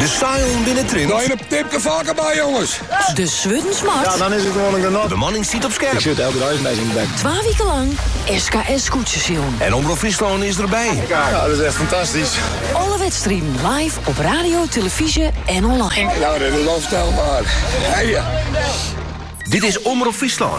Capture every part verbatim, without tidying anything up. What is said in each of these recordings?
De saaion binnen Trint. Nou, je een tipje vaker bij, jongens. De Sweden Smart. Ja, dan is het gewoon een genot. Bemanning ziet op scherp. Ik zit elke dag mee in de bek. Twee weken lang S K S-koetsjesjoen. En Omroep Friesland is erbij. Ja, dat is echt fantastisch. Alle wedstrijden live op radio, televisie en online. Nou, dat is onvoorstelbaar. Hey, Dit is Omroep Friesland.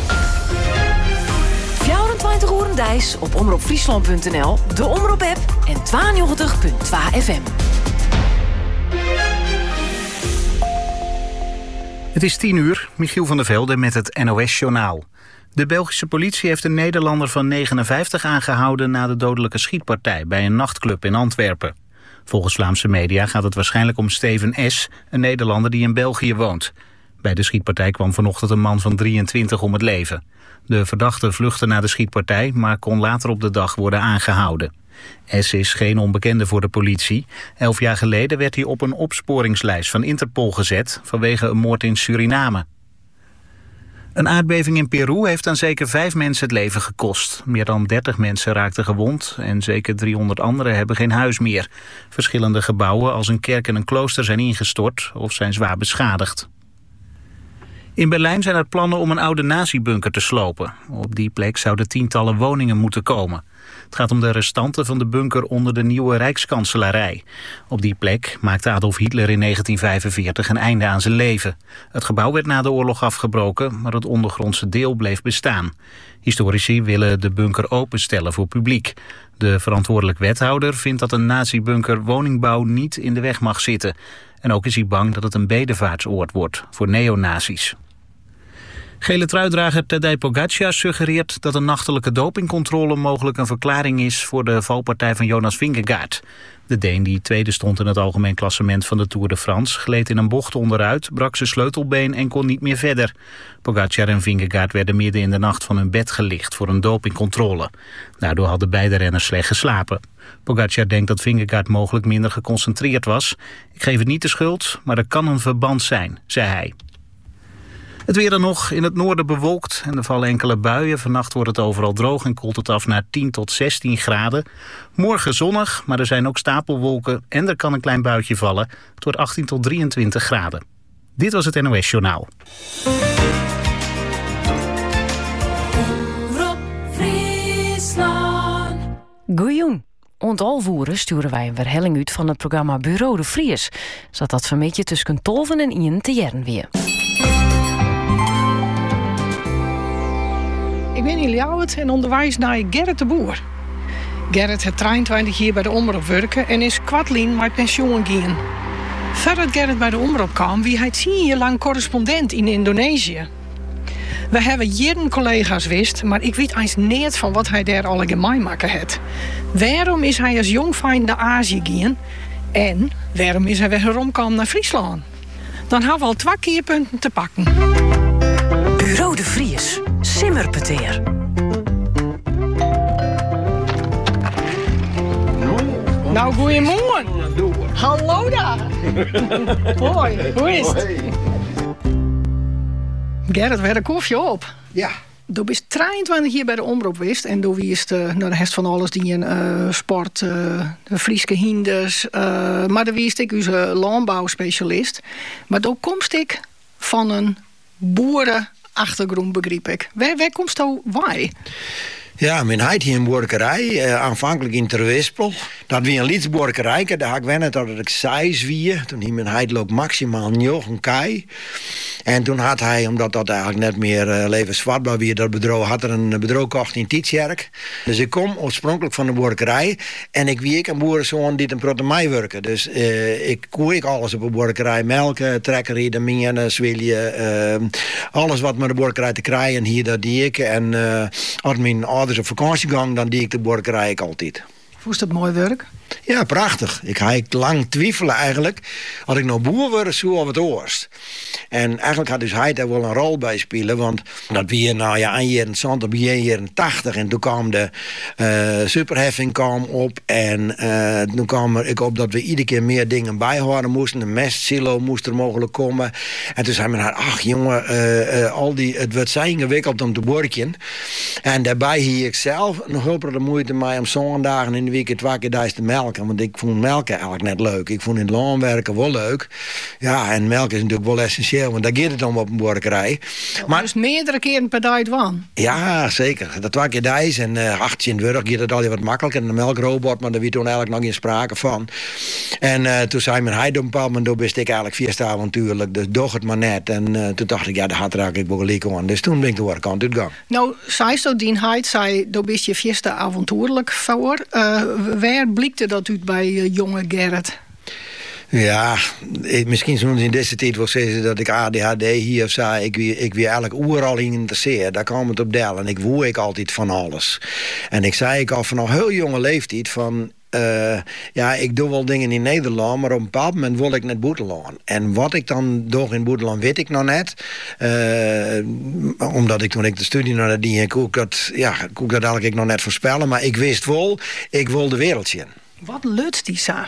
vierentwintig uur dijs op omroepfriesland punt n l, de Omroep-app en tweeënnegentig punt twee F M. Het is tien uur, Michiel van der Velde met het N O S-journaal. De Belgische politie heeft een Nederlander van negenenvijftig aangehouden na de dodelijke schietpartij bij een nachtclub in Antwerpen. Volgens Vlaamse media gaat het waarschijnlijk om Steven S., een Nederlander die in België woont. Bij de schietpartij kwam vanochtend een man van drieëntwintig om het leven. De verdachte vluchtte na de schietpartij, maar kon later op de dag worden aangehouden. S is geen onbekende voor de politie. Elf jaar geleden werd hij op een opsporingslijst van Interpol gezet vanwege een moord in Suriname. Een aardbeving in Peru heeft aan zeker vijf mensen het leven gekost. Meer dan dertig mensen raakten gewond en zeker driehonderd anderen hebben geen huis meer. Verschillende gebouwen als een kerk en een klooster zijn ingestort of zijn zwaar beschadigd. In Berlijn zijn er plannen om een oude nazi-bunker te slopen. Op die plek zouden tientallen woningen moeten komen. Het gaat om de restanten van de bunker onder de nieuwe Rijkskanselarij. Op die plek maakte Adolf Hitler in negentien vijfenveertig een einde aan zijn leven. Het gebouw werd na de oorlog afgebroken, maar het ondergrondse deel bleef bestaan. Historici willen de bunker openstellen voor publiek. De verantwoordelijk wethouder vindt dat een nazi-bunker woningbouw niet in de weg mag zitten. En ook is hij bang dat het een bedevaartsoord wordt voor neonazis. Gele truidrager Tadej Pogačar suggereert dat een nachtelijke dopingcontrole mogelijk een verklaring is voor de valpartij van Jonas Vingegaard. De Deen, die tweede stond in het algemeen klassement van de Tour de France, gleed in een bocht onderuit, brak zijn sleutelbeen en kon niet meer verder. Pogačar en Vingegaard werden midden in de nacht van hun bed gelicht voor een dopingcontrole. Daardoor hadden beide renners slecht geslapen. Pogačar denkt dat Vingegaard mogelijk minder geconcentreerd was. Ik geef het niet de schuld, maar er kan een verband zijn, zei hij. Het weer dan nog, in het noorden bewolkt en er vallen enkele buien. Vannacht wordt het overal droog en koelt het af naar tien tot zestien graden. Morgen zonnig, maar er zijn ook stapelwolken en er kan een klein buitje vallen. Het wordt achttien tot drieëntwintig graden. Dit was het N O S-journaal. Goeioen. Ontalvoeren sturen wij een verhelling uit van het programma Bureau de Vries. Zodat dat vermidje tussen tolven en ien te jaren weer. Ik ben in Ljouwert en onderwijs naar Gerrit de Boer. Gerrit heeft drieëntwintig jaar bij de Omroep werken en is kwartlien met pensioen gegaan. Voordat Gerrit bij de Omroep kwam, wie hij tien jaar lang correspondent in Indonesië. We hebben jaren collega's wist, maar ik weet eens niet van wat hij daar alle gemaakt heeft. Waarom is hij als jongfijn naar Azië gegaan en waarom is hij weer omgekomen naar Friesland? Dan hebben we al twee keerpunten te pakken. Bureau de Vries. Simmerpeteer. Nou, goeiemorgen. Hallo daar. Hoi, hoe is het? Gerrit, we hebben koffie op. Ja. Du bent drieëntwintig jaar bij de Omroep geweest en du wist uh, nou, de rest van alles die een uh, sport, uh, de Frieske hinders, uh, maar dan wist ik onze landbouwspecialist. Maar dan komst ik van een boerenachtergrond, begreep ik. Waar, waar komst jou wij? Ja, mijn heid hier een boerderij, uh, aanvankelijk in Terwispel. Dat wie een lietsboerderij, daar had ik wennen dat ik zes wie. Toen hier mijn heid loopt maximaal negen kei. En toen had hij, omdat dat eigenlijk net meer uh, levensvatbaar was, dat bedrijf, had er een bedrijf gekocht in Tietjerk. Dus ik kom oorspronkelijk van de boerderij en ik wie ik een boerenzoon die een protte mij werken. Dus uh, ik koe ik alles op een boerderij, melken, trekker, de minen, zwilje, uh, alles wat met de boerderij te krijgen hier, dat die ik. En uh, als mijn ouders op vakantie gaan, dan die ik de boerderij ik altijd. Hoe is dat mooi werk? Ja, prachtig. Ik ga ik lang twijfelen eigenlijk. Als ik nou boer word, zo of het oorst. En eigenlijk had dus hij daar wel een rol bij spelen. Want dat weer nou ja, een jaar in zand, op een jaar in tachtig. En toen kwam de uh, superheffing kwam op. En uh, toen kwam er ik op dat we iedere keer meer dingen bijhouden moesten. De mestsilo moest er mogelijk komen. En toen zei men, ach jongen, uh, uh, al die, het werd zo ingewikkeld om te borken. En daarbij hier ik zelf nog heel veel de moeite mee om zondagen in de week twee keer thuis te melken. Want ik vond melken eigenlijk net leuk. Ik vond in het land werken wel leuk. Ja, en melken is natuurlijk wel essentieel. Want daar gaat het om op een boerderij. Maar dus meerdere keren per dag van? Ja, zeker. Dat twee keer thuis. En uh, achttien wurg gaat het al wat makkelijker. En de melkrobot, maar daar werd toen eigenlijk nog geen sprake van. En uh, toen zei mijn hij op een bepaald moment, toen wist ik eigenlijk vierste avontuurlijk. Dus doch het maar net. En uh, toen dacht ik, ja, daar had raak ik wel gelijk aan. Dus toen ben ik de andere kant uitgegaan. Nou, zei zo die heid, zei, daar wist je vierste avontuurlijk voor. Uh, waar blikte dat uit bij uh, jonge Gerrit? Ja, ik, misschien soms in deze tijd wel zeggen dat ik A D H D hier of zo. Ik wie, ik wie eigenlijk overal in geïnteresseerd. Daar kwam het op deel. En ik woe ik altijd van alles. En ik zei ik al vanaf heel jonge leeftijd van... Uh, ja, ik doe wel dingen in Nederland, maar op een bepaald moment wil ik net buitenland. En wat ik dan doe in buitenland, weet ik nog net. Uh, omdat ik toen ik de studie naar die ging, kon ik dat, ja, kon ik dat eigenlijk nog net voorspellen. Maar ik wist wel, ik wil de wereld zien. Wat lutst die sa?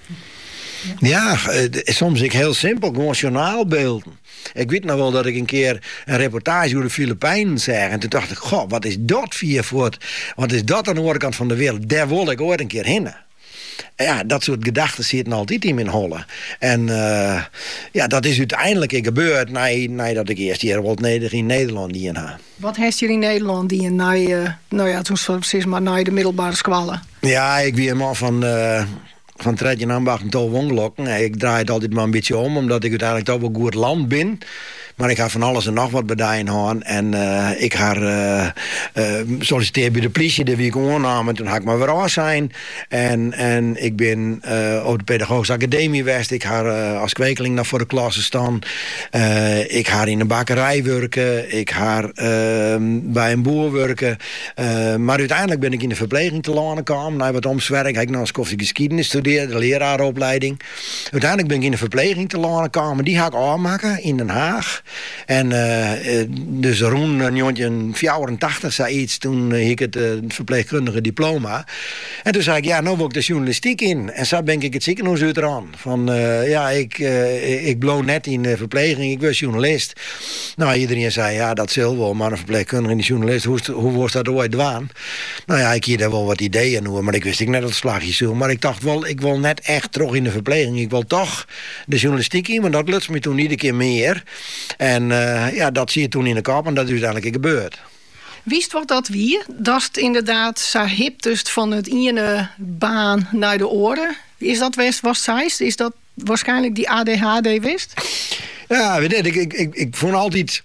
Ja, uh, soms ik heel simpel, gewoon journaalbeelden. Ik weet nog wel dat ik een keer een reportage over de Filipijnen zeg. En toen dacht ik, goh, wat is dat vier voort? Wat is dat aan de andere kant van de wereld? Daar wil ik ooit een keer heen. Ja, dat soort gedachten zitten altijd in mijn hollen. En uh, ja, dat is uiteindelijk gebeurd nadat ik eerst hier wat in Nederland die in had. Wat heeft je in Nederland die in na uh, nou ja, toen precies maar na de middelbare school? Ja, ik wie een man van... Uh, van Tredje Ambacht en Tol Wonglokken. Ik draai het altijd maar een beetje om, omdat ik uiteindelijk toch wel goed land ben. Maar ik ga van alles en nog wat bij gaan. En uh, ik ga uh, uh, solliciteren bij de politie, de week onnamen. Toen ga ik maar weer af zijn. En, en ik ben uh, op de Pedagogische Academie geweest. Ik ga uh, als kwekeling naar voor de klasse staan. Uh, ik ga in een bakkerij werken. Ik ga uh, bij een boer werken. Uh, maar uiteindelijk ben ik in de verpleging te landen gekomen. Na wat omswerk. Heb ik nog eens koffiegeschiedenis gestudeerd. De leraaropleiding. Uiteindelijk ben ik in de verpleging te landen gekomen. Die ga ik aanmaken in Den Haag. En uh, dus rond negentien vierentachtig zei iets, toen uh, ik het uh, verpleegkundige diploma. En toen zei ik, ja, nou wil ik de journalistiek in. En zo ben ik het ziekenhuis uit eraan. Van, uh, ja, ik, uh, ik bloot net in de verpleging, ik was journalist. Nou, iedereen zei, ja, dat zal wel, maar een verpleegkundige en een journalist, hoe, hoe was dat ooit dwaan? Nou ja, ik hier daar wel wat ideeën over, maar ik wist ik net dat het slagje zo. Maar ik dacht wel, ik wil net echt terug in de verpleging. Ik wil toch de journalistiek in, maar dat lukt me toen iedere keer meer. En uh, ja, dat zie je toen in de kop en dat is uiteindelijk gebeurd. Wist wat dat wie? Dat is het zo hip dus van het ene baan naar de oren. Is dat west was zijst? Is dat waarschijnlijk die A D H D wist? Ja, weet je, ik, ik, ik, ik vond altijd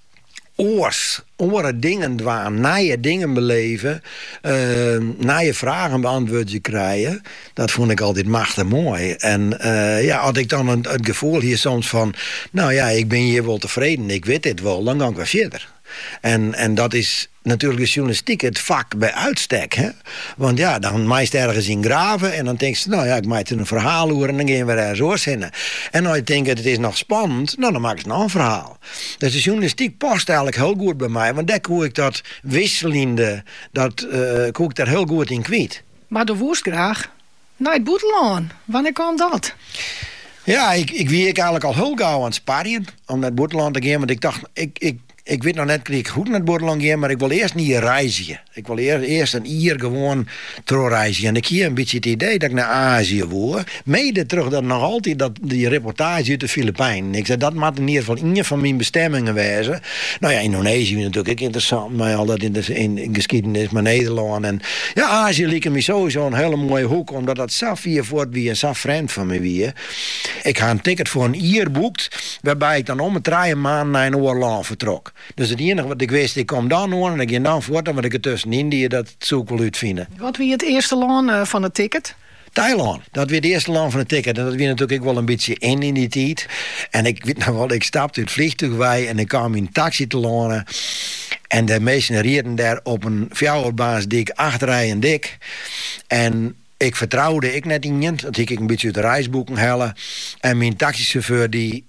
oors, oren dingen dwaan, naaie dingen beleven, uh, naaie vragen beantwoord je krijgen. Dat vond ik altijd machtig mooi. En uh, ja, had ik dan het, het gevoel hier soms van, nou ja, ik ben hier wel tevreden, ik weet dit wel, dan ga ik weer verder. En, en dat is natuurlijk de journalistiek het vak bij uitstek. Hè? Want ja, dan maak je ergens in graven en dan denk je, nou ja, ik maak een verhaal over en dan gaan we er zo zinnen. En als je denkt, het is nog spannend, nou dan maak ik nog een verhaal. Dus de journalistiek past eigenlijk heel goed bij mij, want daar hoe ik dat wisselende, dat uh, hoe ik daar heel goed in kwijt. Maar de woest graag naar het boetelaan. Wanneer kwam dat? Ja, ik, ik wie ik eigenlijk al heel gauw aan het sparren om naar het boetelaan te gaan, want ik dacht, ik, ik Ik weet nog net, kreeg ik goed naar het boeteland gaan, maar ik wil eerst niet reizen. Ik wil eerst, eerst een jaar gewoon terugreizen. En ik hier een beetje het idee dat ik naar Azië wil. Mede terug dat nog altijd dat, die reportage uit de Filipijnen. Ik zei, dat moet in ieder geval een van mijn bestemmingen wezen. Nou ja, Indonesië is natuurlijk ook interessant, maar al dat in, de, in, in geschiedenis, maar Nederland. En ja, Azië liep me sowieso een hele mooie hoek, omdat dat zo vier voort wie en zo vreemd van me wie. Ik ga een ticket voor een jaar boekt, waarbij ik dan om het drie maanden naar een oorland vertrok. Dus het enige wat ik wist, ik kom dan hoor en ik ga dan voort, en wat ik er tussen Indië, dat zoek ik wel uitvinden. Wat wie het eerste land uh, van het ticket? Thailand. Dat weer het eerste land van het ticket. En dat weer natuurlijk ook wel een beetje in in die tijd. En ik weet nog wel, ik stapte uit het vliegtuig bij en ik kwam in een taxi te landen. En de meesten reden daar op een fjouwerbaas dik, acht rijen dik. En ik vertrouwde ik net in, dat ik een beetje uit de reisboeken hellen. En mijn taxichauffeur die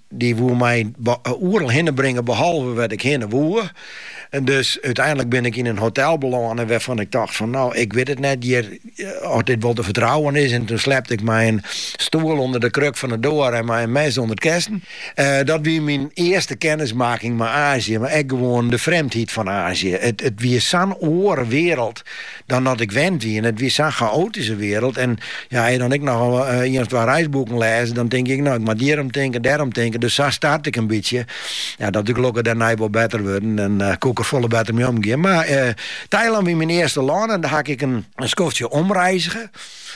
die woe mij oerl hinnen brengen, behalve wat ik hinnen woe. En dus uiteindelijk ben ik in een hotel beland waarvan ik dacht van nou, ik weet het net hier, of dit wel te vertrouwen is. En toen slepte ik mijn stoel onder de kruk van de deur en mijn mes onder het kesten. Uh, dat was mijn eerste kennismaking met Azië, maar echt gewoon de vreemdheid van Azië. Het, het was zo'n andere wereld dan dat ik wend wie. En het was zo'n chaotische wereld. En ja, en dan ik nog uh, eerst wat reisboeken lezen, dan denk ik, nou, ik moet hierom denken, daarom denken. Dus zo start ik een beetje. Ja, dat ik gelukkig daarna wel beter worden en uh, koek er volle beter mee omgaan. Maar uh, Thailand was mijn eerste land en daar ga ik een, een schoftje omreizigen.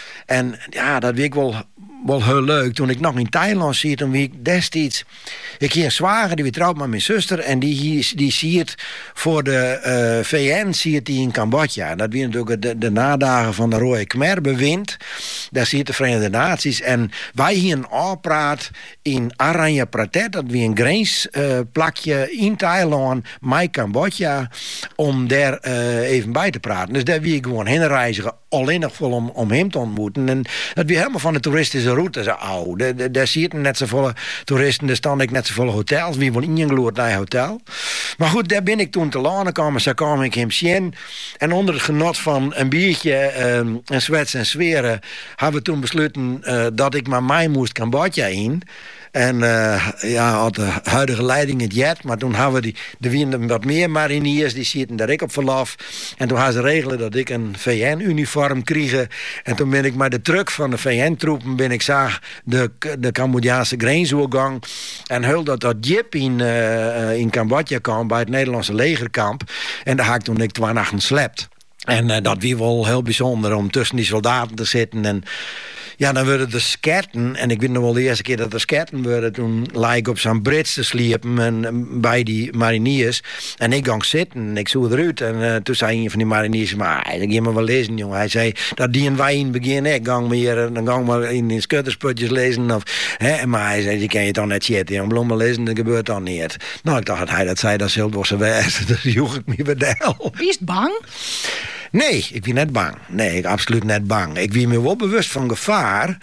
En ja, dat vind ik wel, wel heel leuk. Toen ik nog in Thailand zit, toen wie ik destijds... Ik hier een zwager, die weer trouwt met mijn zuster. En die, die ziet voor de uh, V N ziet die in Cambodja. Dat was natuurlijk de, de nadagen van de Rode Khmer-bewind. Daar ziet de Verenigde Naties. En wij hier een afpraat in Aranya Pratet. Dat was een grensplakje uh, in Thailand, met Cambodja. Om daar uh, even bij te praten. Dus daar wie ik gewoon heen reizigen. Alleen nog vol om, om hem te ontmoeten. En dat weer helemaal van de toeristische route. Zo, oh, daar, daar, daar zie je net zoveel toeristen. Daar staan ik net zoveel hotels. Wie wil ingeloerd naar een hotel. Maar goed, daar ben ik toen te landen komen. Zo kwam ik hem zien. En onder het genot van een biertje um, en zwets en zweren. Hebben we toen besloten uh, dat ik maar mij moest Cambodja in. En uh, ja, had de huidige leiding het jet. Maar toen hadden we die, de winden wat meer mariniers. Die zitten daar ik op verlof. En toen hadden ze regelen dat ik een V N-uniform kreeg. En toen ben ik met de truck van de V N-troepen... ben ik zag de, de Cambodjaanse grensovergang. En heel dat dat jeep in, uh, in Cambodja kwam... bij het Nederlandse legerkamp. En daar had ik toen ik twee nachten slept. En uh, dat was wel heel bijzonder om tussen die soldaten te zitten. En ja, dan werden de sketten. En ik weet nog wel de eerste keer dat er sketten werden. Toen lag ik op zo'n brits te sliepen en, bij die mariniers. En ik ging zitten en ik zoek eruit. En uh, toen zei een van die mariniers, maar ik ga maar wel lezen, jongen. Hij zei, dat die en wij in het begin, ik gang maar, dan gang maar in, in skuttersputjes lezen. Of, hè, maar hij zei, je kan je toch net zitten. En bloemen lezen, dat gebeurt dan niet. Nou, ik dacht dat hij dat zei, dat zult wel zo wijs. Dus joeg ik me bij de hel. Wie is bang? Nee, ik ben net bang. Nee, ik absoluut net bang. Ik ben me wel bewust van gevaar.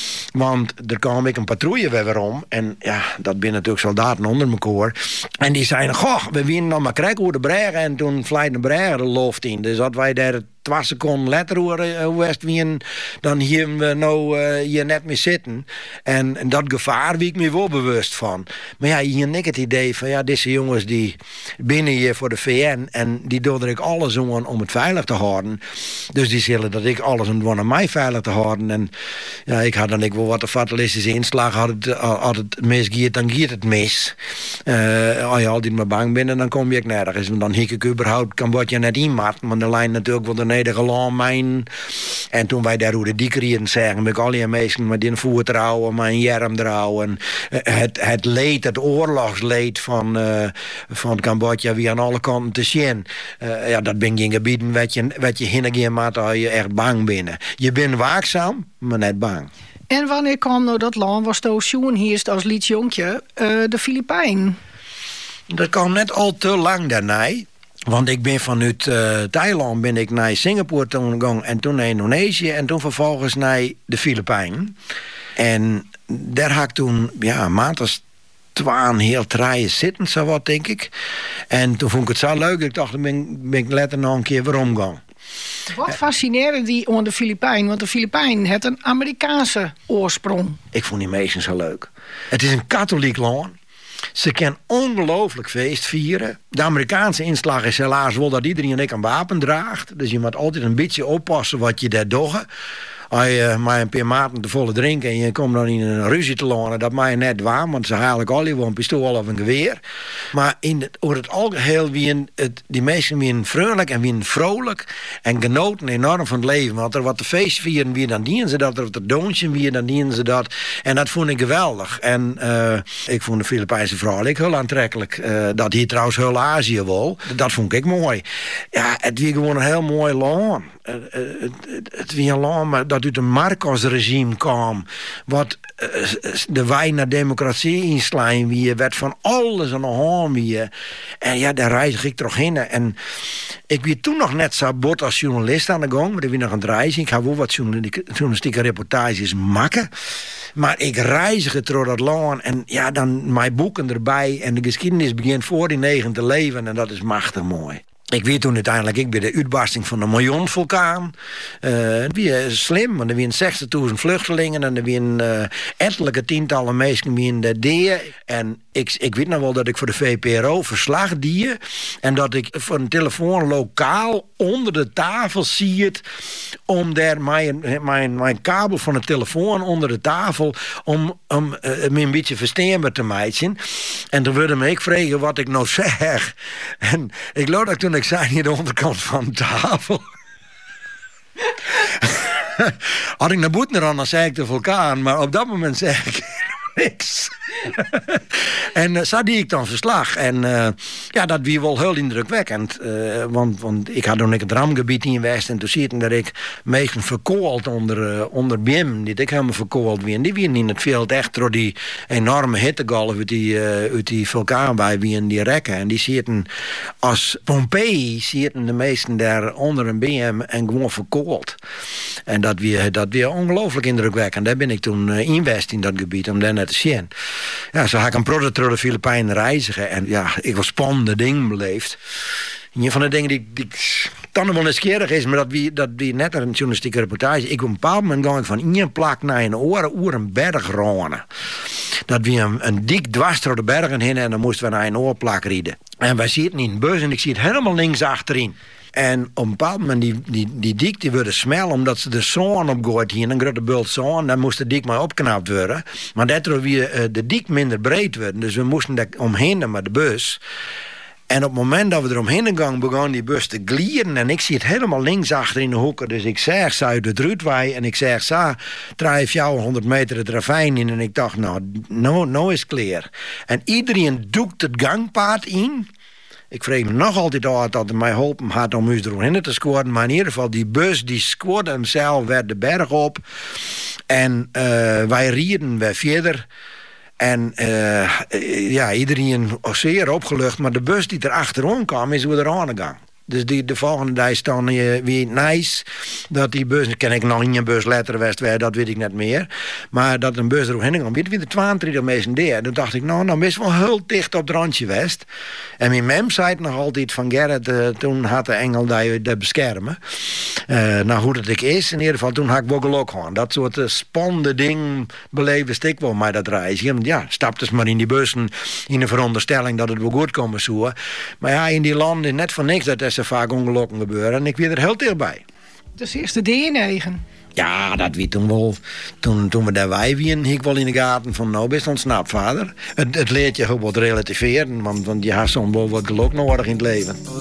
Want er kwam ik een patrouille weer om. En ja, dat zijn natuurlijk soldaten onder elkaar. En die zeiden, goh, we winnen dan maar krijgen hoe de bregen. En toen vlijt de bregen de loft in. Dus dat wij daar twee seconden later hoe west wien, dan hier we nou uh, hier net mee zitten. En, en dat gevaar wie ik me wel bewust van. Maar ja, hier heb ik het idee van ja, deze jongens die binnen hier voor de V N en die doen er ik alles om, om het veilig te houden. Dus die zullen dat ik alles aan doen om mij veilig te houden. En ja, ik had dan ik wel wat de fatalistische inslag. Had het, had het misgeert, dan giert het mis. Uh, als je altijd maar bang bent, dan kom je ook nergens. Want dan hik ik überhaupt Cambodja net in maat. Maar de lijn natuurlijk wel de Nederland. En toen wij daar hoe de diekerieren zeggen, ben ik al die mensen met die voer trouwen, mijn jerm trouwen. Het, het leed, het oorlogsleed van, uh, van Cambodja, wie aan alle kanten te zien. Uh, ja, dat ben geen gebieden wat je, wat je heen maakt als je echt bang bent. Je bent waakzaam, maar net bang. En wanneer kwam nou dat land, was toen Sjoen hier als lied jonkje, uh, de Filipijnen? Dat kwam net al te lang daarna. Want ik ben vanuit uh, Thailand ben ik naar Singapore toen gegaan en toen naar Indonesië en toen vervolgens naar de Filipijnen. En daar had ik toen ja, een maand als twaalf heel traaien zitten, zo wat denk ik. En toen vond ik het zo leuk, ik dacht, dan ben, ben ik letter nog een keer weer omgaan. Wat fascineerde die aan de Filipijnen? Want de Filipijnen had een Amerikaanse oorsprong. Ik vond die mensen zo leuk. Het is een katholiek land. Ze kan ongelooflijk feest vieren. De Amerikaanse inslag is helaas wel dat iedereen een wapen draagt. Dus je moet altijd een beetje oppassen wat je daar doet. Als je maar een paar maanden te volle drinken en je komt dan in een ruzie te landen, dat mag je net waar, want ze halen al liever een pistool of een geweer. Maar in het, over het algeheel wie het, die mensen wie vrolijk en wie vrolijk en genoten enorm van het leven. Want er wat de feest vieren wie dan dienen ze dat, er wat de doontje wie dan dienen ze dat. En dat vond ik geweldig. En uh, ik vond de Filipijnse vrouw ik heel aantrekkelijk. Uh, dat hier trouwens heel Azië wel. Dat vond ik mooi. Ja, het was gewoon een heel mooi land. Uh, uh, het, het, het was een land maar dat uit een Marcos-regime kwam, wat uh, de wij naar democratie inslaan wie werd van alles aan de hand wie. En ja, daar reis ik toch heen. En ik werd toen nog net zo bot als journalist aan de gang, maar ik ben nog aan het reizen. Ik ga wel wat journalistieke reportages maken. Maar ik reizig het door dat land. En ja, dan mijn boeken erbij. En de geschiedenis begint voor die negen te leven. En dat is machtig mooi. Ik weet toen uiteindelijk, ik bij de uitbarsting van de Moyon-vulkaan. Uh, het was slim, want er waren zestigduizend vluchtelingen en er waren uh, ettelijke tientallen mensen in de D. En ik, ik weet nog wel dat ik voor de V P R O verslag die en dat ik voor een telefoon lokaal onder de tafel zie het om daar mijn, mijn, mijn kabel van de telefoon onder de tafel om, om uh, me een beetje verstaanbaar te maken. En toen wilde me ik vragen wat ik nou zeg. En ik geloof dat toen ik zei hier de onderkant van de tafel. Had ik naar boeten aan, dan zei ik de vulkaan. Maar op dat moment zei ik niks. En uh, zo die ik dan verslag. En uh, ja, dat was wel heel indrukwekkend. Uh, want, want ik had toen het ramgebied in West. En toen zie je dat ik meesten verkoold onder, uh, onder Bim. Die ik helemaal verkoold wie. En die waren in het veld echt door die enorme hittegolf uit die, uh, uit die vulkaan bij wie in die rekken. En die zitten als Pompeii zitten de meesten daar onder een B M en gewoon verkoold. En dat weer dat weer ongelooflijk indrukwekkend. Daar ben ik toen uh, in West in dat gebied om daar net te zien. Ja, zo had ik een product door de Filipijnen reizigen. En ja, ik was spannende dingen beleefd. Een van de dingen die, die dan nog wel nieuwsgierig is, maar dat wie, dat wie net een journalistieke reportage. Ik op een bepaald moment ging ik van één plak naar een oren, oer een berg ronen. Dat wie een, een dik dwars door de bergen heen en dan moesten we naar een oorplak rijden. En wij zitten in een bus en ik zie het helemaal links achterin. En op een bepaald moment, die, die, die dik die worden smel, omdat ze de zon opgooit hier, een grote bult zon, dan moest de dik maar opknapt worden. Maar daardoor weer uh, de dik minder breed werden, dus we moesten daar omheen met de bus. En op het moment dat we er omheen gegaan, begon die bus te glieren. En ik zie het helemaal links achter in de hoeken. Dus ik zeg ze uit het Ruudwij. En ik zeg ze, drijf jou honderd meter het ravijn in. En ik dacht, nou, nou, nou is het klaar. En iedereen doekt het gangpaad in. Ik vreeg me nog altijd uit dat het mij geholpen had om u eromheen te scoren. Maar in ieder geval, die bus die scoorde hemzelf, werd de berg op. En uh, wij rieden weer verder. En uh, ja, iedereen was zeer opgelucht. Maar de bus die er achterom kwam, is weer aan gegaan. Dus die, de volgende dag staan uh, weer nice. Dat die bus, ken ik nog in een bus letter Westwijk, dat weet ik net meer. Maar dat een bus erop heen kwam, weet je, de twaalf mensen deed. Toen dacht ik, nou, dan is wel heel dicht op het randje West. En mijn mem zei het nog altijd van Gerrit, uh, toen had de engel dat, dat beschermen. Uh, nou, hoe dat ik is, in ieder geval, toen had ik wel ook gewoon. Dat soort uh, spannende dingen beleefde ik wel met dat reisje. Want ja, stapte ze maar in die bussen in de veronderstelling dat het wel goed komen zou. Maar ja, in die landen, net voor niks dat er zo vaak ongelukken gebeuren. En ik weer er heel dichtbij. Dus eerst de D negen. Ja, dat weet toen wel. Toen, toen we daar wij wien, ik wel in de gaten van, nou best ontsnapt, vader. Het, het leert je gewoon wat relativeren, want, want je hebt zo'n wel wat geluk nodig in het leven.